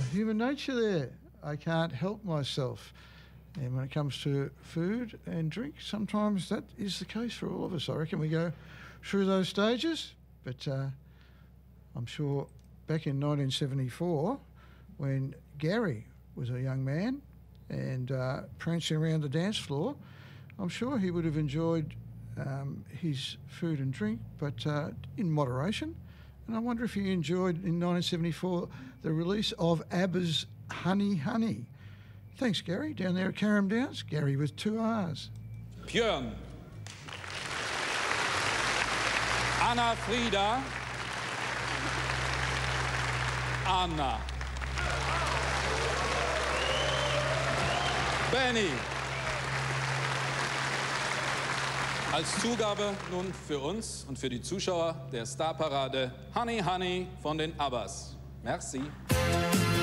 human nature there. I can't help myself. And when it comes to food and drink, sometimes that is the case for all of us. I reckon we go through those stages. But I'm sure back in 1974, when Gary was a young man and prancing around the dance floor, I'm sure he would have enjoyed his food and drink, but in moderation. And I wonder if he enjoyed, in 1974, the release of ABBA's Honey Honey. Thanks, Gary, down there at Carrum Downs. Gary with 2 R's. Björn. Anna Frieda. Anna. Benny. Als Zugabe nun für uns und für die Zuschauer der Starparade Honey Honey von den ABBAs. Merci.